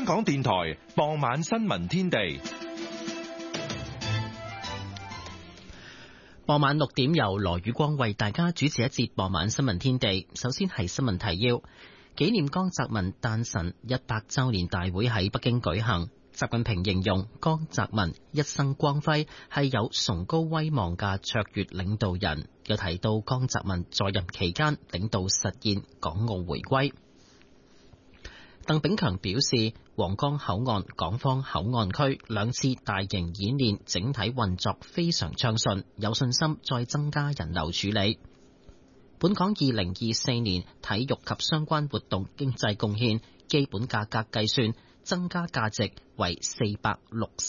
港電台傍晚新聞天地。 傍晚6點由羅宇光為大家主持一節傍晚新聞天地。首先係新聞提要，紀念江澤民誕辰100週年大會喺北京舉行。習近平形容江澤民一生光輝，係有崇高威望嘅卓越領導人。又提到江澤民在任期間領導實現港澳回歸。鄧炳強表示，皇崗口岸港方口岸區2次大型演練整體運作非常暢順，有信心再增加人流處理。本港2024年體育及相關活動經濟貢獻基本價格計算增加價值為460